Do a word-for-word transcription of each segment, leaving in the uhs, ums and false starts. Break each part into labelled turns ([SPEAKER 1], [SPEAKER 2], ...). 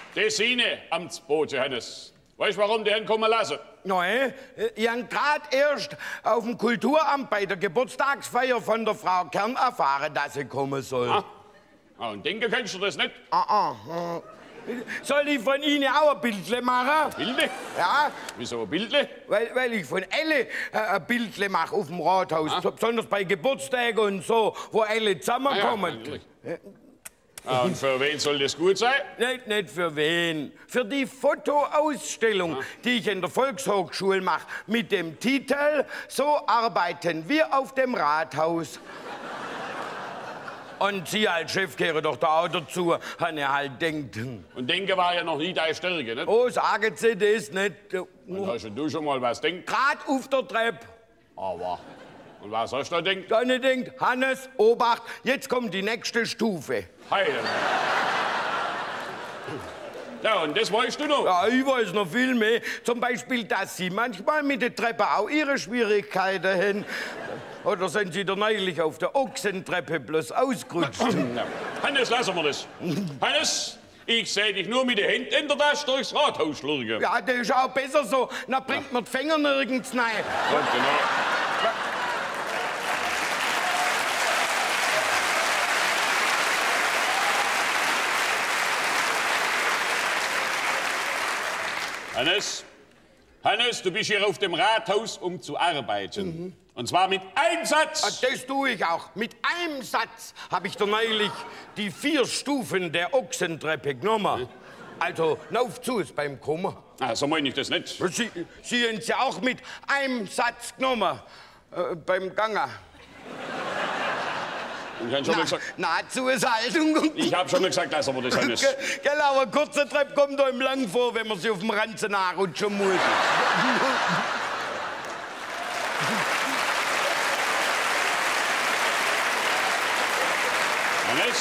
[SPEAKER 1] Dessine, Amtsbote, Hannes. Weißt du, warum die haben kommen lassen?
[SPEAKER 2] Nein, ich habe gerade erst auf dem Kulturamt bei der Geburtstagsfeier von der Frau Kern erfahren, dass sie kommen soll.
[SPEAKER 1] Ah, ah und denken kannst du das nicht?
[SPEAKER 2] Ah, ah, ah. Soll ich von Ihnen auch ein Bildle machen?
[SPEAKER 1] Bildle?
[SPEAKER 2] Ja.
[SPEAKER 1] Wieso ein Bildle?
[SPEAKER 2] Weil, weil ich von alle äh, ein Bildle mache auf dem Rathaus. Ah. Besonders bei Geburtstagen und so, wo alle zusammenkommen.
[SPEAKER 1] Ah, ja, ah, und für wen soll das gut sein?
[SPEAKER 2] Nicht, nicht für wen. Für die Fotoausstellung, ah. die ich in der Volkshochschule mache, mit dem Titel "So arbeiten wir auf dem Rathaus". Und Sie als Chef gehören doch da auch dazu, han er halt denkt.
[SPEAKER 1] Und denken war ja noch nie deine Stärke, nicht?
[SPEAKER 2] Oh, sagen Sie das nicht.
[SPEAKER 1] Und hast du schon mal was denkt?
[SPEAKER 2] Grad auf der Treppe.
[SPEAKER 1] Aber. Und was hast du da denkt?
[SPEAKER 2] Dann ich denkt, Hannes, Obacht, jetzt kommt die nächste Stufe.
[SPEAKER 1] Heide. Ja, und das weißt du noch?
[SPEAKER 2] Ja, ich weiß noch viel mehr. Zum Beispiel, dass Sie manchmal mit der Treppe auch Ihre Schwierigkeiten haben. Oder sind Sie da neulich auf der Ochsentreppe bloß ausgerutscht?
[SPEAKER 1] Ja. Hannes, lassen wir das. Hannes, ich seh dich nur mit den Händen in der Tasche durchs Rathaus schlurgen.
[SPEAKER 2] Ja, das ist auch besser so. Dann bringt man die Finger nirgends rein.
[SPEAKER 1] Ja, genau. Hannes, Hannes, du bist hier auf dem Rathaus, um zu arbeiten. Mhm. Und zwar mit einem Satz.
[SPEAKER 2] Ah, das tue ich auch. Mit einem Satz habe ich da neulich die vier Stufen der Ochsentreppe genommen. Mhm. Also, lauf zu es beim Kommen.
[SPEAKER 1] Ah, so meine ich das nicht.
[SPEAKER 2] Sie, Sie haben sie auch mit einem Satz genommen, äh, beim Gange.
[SPEAKER 1] Ich hab schon
[SPEAKER 2] Na,
[SPEAKER 1] gesagt.
[SPEAKER 2] Nahtzuhaltung.
[SPEAKER 1] Ich hab schon gesagt, lassen wir das, Hannes.
[SPEAKER 2] Gell, aber eine kurze Treppe kommt einem lang vor, wenn man sie auf dem Ranzen nachrutschen muss.
[SPEAKER 1] Hannes?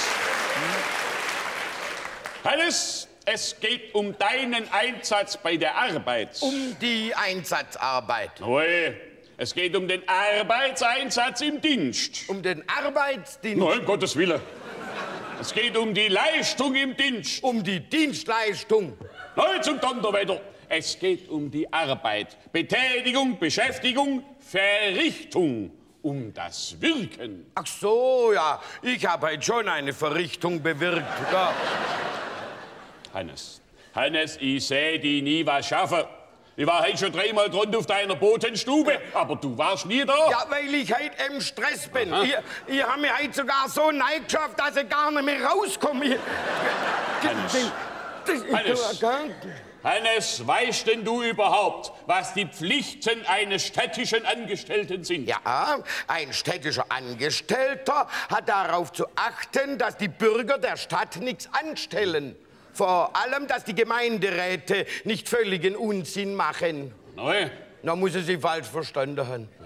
[SPEAKER 1] Hannes, es geht um deinen Einsatz bei der Arbeit.
[SPEAKER 2] Um die Einsatzarbeit.
[SPEAKER 1] Oi, es geht um den Arbeitseinsatz im Dienst.
[SPEAKER 2] Um den Arbeitsdienst?
[SPEAKER 1] Nein, um Gottes Willen. Es geht um die Leistung im Dienst.
[SPEAKER 2] Um die Dienstleistung?
[SPEAKER 1] Nein, zum Donnerwetter. Es geht um die Arbeit. Betätigung, Beschäftigung, Verrichtung. Um das Wirken.
[SPEAKER 2] Ach so, ja. Ich habe heute schon eine Verrichtung bewirkt. Ja.
[SPEAKER 1] Hannes, Hannes, ich seh die nie was schaffen. Ich war heute schon dreimal drunter auf deiner Botenstube, aber du warst nie da.
[SPEAKER 2] Ja, weil ich heute im Stress bin. Aha. Ich, ich habe mich heute sogar so geschafft, dass ich gar nicht mehr rauskomme. Ich,
[SPEAKER 1] Hannes,
[SPEAKER 2] das, das,
[SPEAKER 1] Hannes, Hannes, weißt denn du überhaupt, was die Pflichten eines städtischen Angestellten sind?
[SPEAKER 2] Ja, ein städtischer Angestellter hat darauf zu achten, dass die Bürger der Stadt nichts anstellen. Vor allem, dass die Gemeinderäte nicht völligen Unsinn machen.
[SPEAKER 1] Nein.
[SPEAKER 2] Na, muss ich Sie falsch verstanden haben.